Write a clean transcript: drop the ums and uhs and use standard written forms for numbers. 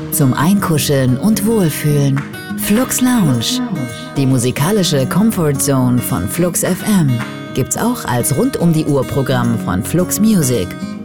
zum Einkuscheln und Wohlfühlen. Flux Lounge, die musikalische Comfortzone von Flux FM, gibt's auch als Rund-um-die-Uhr-Programm von Flux Music.